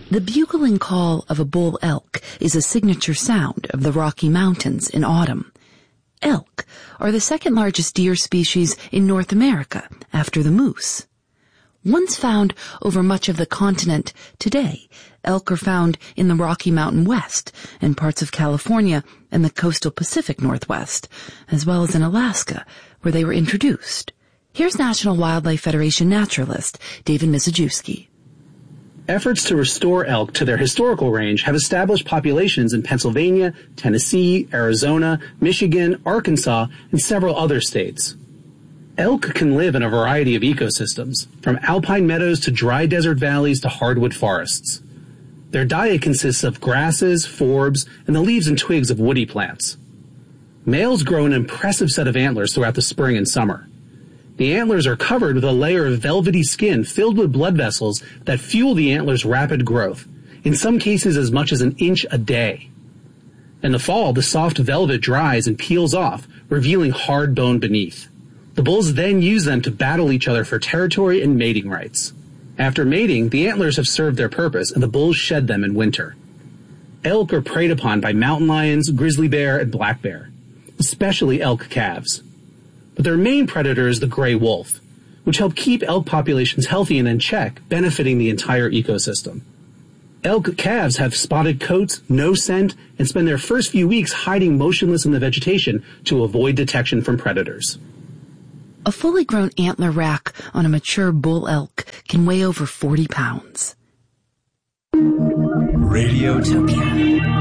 The bugling call of a bull elk is a signature sound of the Rocky Mountains in autumn. Elk are the second largest deer species in North America after the moose. Once found over much of the continent, today elk are found in the Rocky Mountain West and parts of California and the coastal Pacific Northwest, as well as in Alaska, where they were introduced. Here's National Wildlife Federation naturalist David Mizejewski. Efforts to restore elk to their historical range have established populations in Pennsylvania, Tennessee, Arizona, Michigan, Arkansas, and several other states. Elk can live in a variety of ecosystems, from alpine meadows to dry desert valleys to hardwood forests. Their diet consists of grasses, forbs, and the leaves and twigs of woody plants. Males grow an impressive set of antlers throughout the spring and summer. The antlers are covered with a layer of velvety skin filled with blood vessels that fuel the antlers' rapid growth, in some cases as much as an inch a day. In the fall, the soft velvet dries and peels off, revealing hard bone beneath. The bulls then use them to battle each other for territory and mating rights. After mating, the antlers have served their purpose and the bulls shed them in winter. Elk are preyed upon by mountain lions, grizzly bear, and black bear, especially elk calves. But their main predator is the gray wolf, which help keep elk populations healthy and in check, benefiting the entire ecosystem. Elk calves have spotted coats, no scent, and spend their first few weeks hiding motionless in the vegetation to avoid detection from predators. A fully grown antler rack on a mature bull elk can weigh over 40 pounds. Radiotopia.